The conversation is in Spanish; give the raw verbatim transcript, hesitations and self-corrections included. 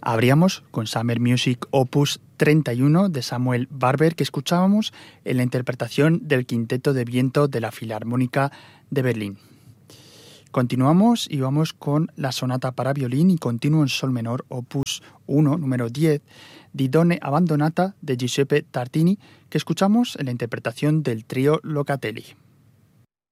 Abríamos con Summer Music Opus treinta y uno de Samuel Barber, que escuchábamos en la interpretación del Quinteto de Viento de la Filarmónica de Berlín. Continuamos y vamos con la sonata para violín y continuo en sol menor Opus uno, número diez, di Donne Abbandonata de Giuseppe Tartini, que escuchamos en la interpretación del trío Locatelli.